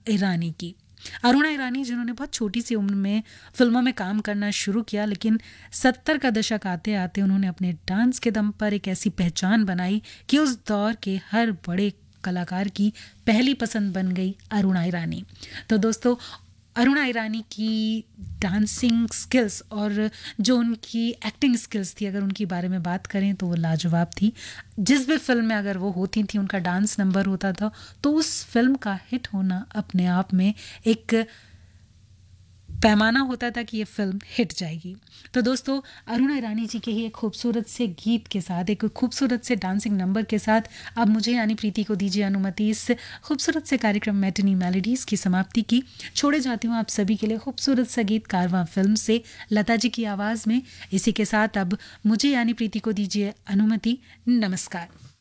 ईरानी की। अरुणा ईरानी जिन्होंने बहुत छोटी सी उम्र में फिल्मों में काम करना शुरू किया, लेकिन 70 का दशक आते आते उन्होंने अपने डांस के दम पर एक ऐसी पहचान बनाई कि उस दौर के हर बड़े कलाकार की पहली पसंद बन गई अरुणा ईरानी। तो दोस्तों, अरुणा ईरानी की डांसिंग स्किल्स और जो उनकी एक्टिंग स्किल्स थी, अगर उनके बारे में बात करें तो वो लाजवाब थी। जिस भी फिल्म में अगर वो होती थी, उनका डांस नंबर होता था, तो उस फिल्म का हिट होना अपने आप में एक पैमाना होता था कि ये फिल्म हिट जाएगी। तो दोस्तों, अरुणा ईरानी जी के ही एक खूबसूरत से गीत के साथ, एक खूबसूरत से डांसिंग नंबर के साथ अब मुझे यानी प्रीति को दीजिए अनुमति इस खूबसूरत से कार्यक्रम मैटिनी मेलोडीज की समाप्ति की। छोड़े जाती हूँ आप सभी के लिए खूबसूरत सा गीत कारवां फिल्म से लता जी की आवाज़ में। इसी के साथ अब मुझे यानी प्रीति को दीजिए अनुमति। नमस्कार।